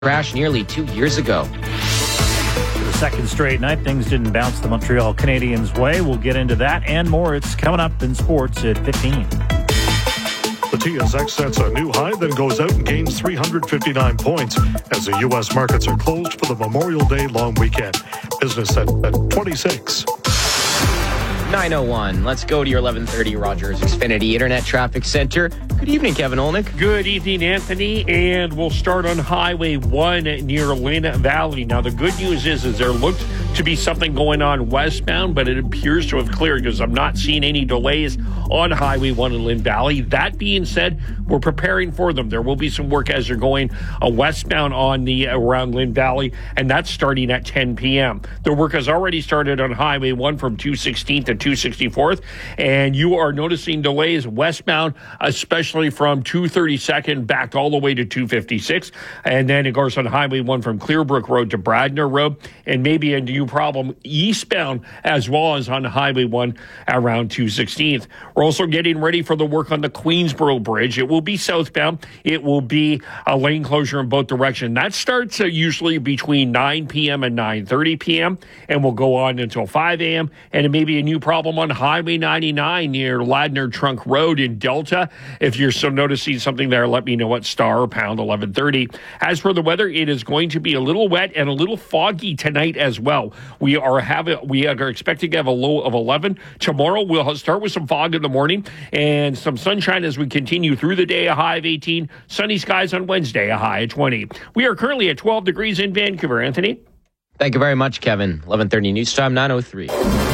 crash nearly 2 years ago. For the second straight night, things didn't bounce the Montreal Canadiens' way. We'll get into that and more. It's coming up in sports at 15. The TSX sets a new high, then goes out and gains 359 points as the U.S. markets are closed for the Memorial Day long weekend. Business at 26. 9:01. Let's go to your 11:30 Rogers Xfinity Internet Traffic Center. Good evening, Kevin Olnick. Good evening, Anthony. And we'll start on Highway 1 near Lynn Valley. Now, the good news is there looked to be something going on westbound, but it appears to have cleared because I'm not seeing any delays on Highway 1 in Lynn Valley. That being said, we're preparing for them. There will be some work as you're going westbound on around Lynn Valley, and that's starting at 10 p.m. The work has already started on Highway 1 from 216th to 264th, and you are noticing delays westbound, especially from 232nd back all the way to 256, and then it goes on Highway 1 from Clearbrook Road to Bradner Road, and maybe a new problem eastbound as well as on Highway 1 around 216th. We're also getting ready for the work on the Queensboro Bridge. It will be southbound. It will be a lane closure in both directions. That starts usually between 9 p.m. and 9:30 p.m. and will go on until 5 a.m. And it may be a new problem on Highway 99 near Ladner Trunk Road in Delta. If you're still noticing something there, let me know at star or pound 1130. As for the weather, it is going to be a little wet and a little foggy tonight as well. We are expecting to have a low of 11. Tomorrow we'll start with some fog in the morning and some sunshine as we continue through the day, a high of 18. Sunny skies on Wednesday, a high of 20. We are currently at 12 degrees in Vancouver. Anthony? Thank you very much, Kevin. 11:30 news time, 9:03.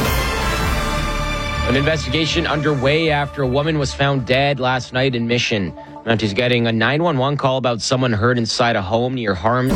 An investigation underway after a woman was found dead last night in Mission. Mounties getting a 911 call about someone hurt inside a home near Harms.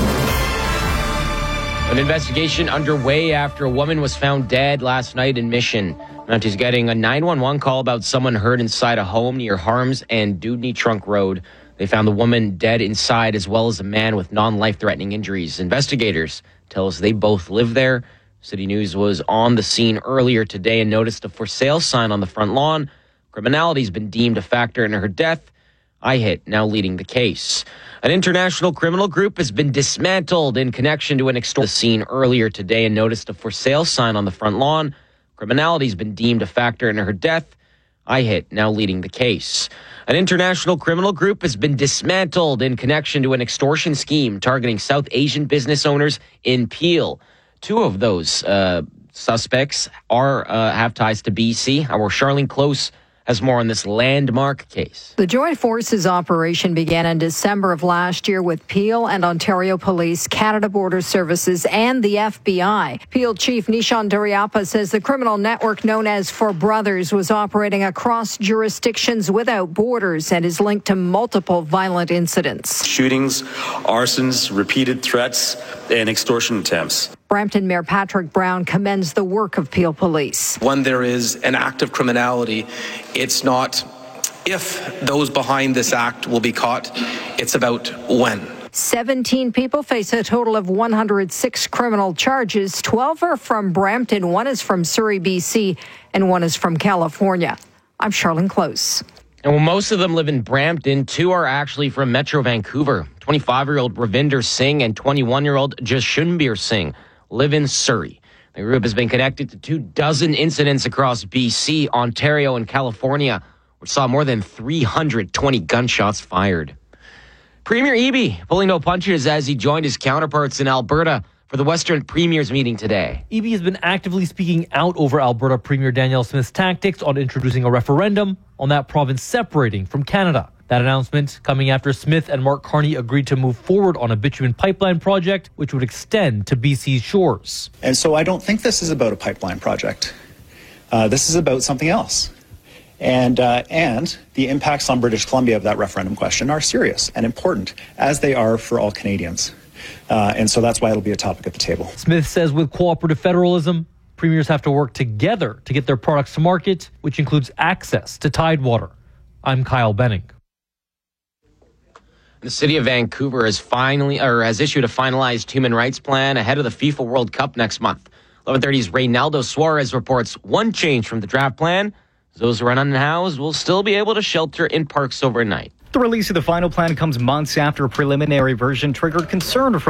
An investigation underway after a woman was found dead last night in Mission. Mounties getting a 911 call about someone hurt inside a home near Harms and Dewdney Trunk Road. They found the woman dead inside as well as a man with non-life-threatening injuries. Investigators tell us they both live there. City News was on the scene earlier today and noticed a for sale sign on the front lawn. Criminality has been deemed a factor in her death. IHIT now leading the case. An international criminal group has been dismantled in connection to an extortion scene earlier today and noticed a for sale sign on the front lawn. Criminality has been deemed a factor in her death. IHIT now leading the case. An international criminal group has been dismantled in connection to an extortion scheme targeting South Asian business owners in Peel. Two of those suspects have ties to BC. Our Charlene Close has more on this landmark case. The Joint Forces operation began in December of last year with Peel and Ontario Police, Canada Border Services, and the FBI. Peel Chief Nishan Duriappa says the criminal network known as Four Brothers was operating across jurisdictions without borders and is linked to multiple violent incidents. Shootings, arsons, repeated threats, and extortion attempts. Brampton Mayor Patrick Brown commends the work of Peel Police. When there is an act of criminality, it's not if those behind this act will be caught, it's about when. 17 people face a total of 106 criminal charges. 12 are from Brampton, one is from Surrey, BC, and one is from California. I'm Charlene Close. And while most of them live in Brampton, two are actually from Metro Vancouver. 25-year-old Ravinder Singh and 21-year-old Jashumbir Singh live in Surrey. The group has been connected to 24 incidents across BC, Ontario, and California, which saw more than 320 gunshots fired. Premier Eby pulling no punches as he joined his counterparts in Alberta for the Western Premiers meeting today. Eby has been actively speaking out over Alberta Premier Danielle Smith's tactics on introducing a referendum on that province separating from Canada. That announcement coming after Smith and Mark Carney agreed to move forward on a bitumen pipeline project, which would extend to BC's shores. And so I don't think this is about a pipeline project. This is about something else. And the impacts on British Columbia of that referendum question are serious and important, as they are for all Canadians. And so that's why it'll be a topic at the table. Smith says with cooperative federalism, premiers have to work together to get their products to market, which includes access to Tidewater. I'm Kyle Benning. The city of Vancouver has issued a finalized human rights plan ahead of the FIFA World Cup next month. 11:30's Reynaldo Suarez reports one change from the draft plan. Those who are unhoused will still be able to shelter in parks overnight. The release of the final plan comes months after a preliminary version triggered concern from